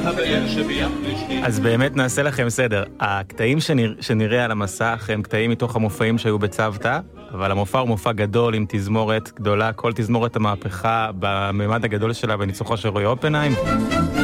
הבאר שבים פלישתים. אז באמת נעשה לכם סדר. הקטעים שנראה על המסך הם קטעים מתוך המופעים שהיו בצוותא, אבל המופע הוא מופע גדול עם תזמורת גדולה, כל תזמורת המהפכה בממד הגדול שלה בניצוחו של רועי אופנהיים.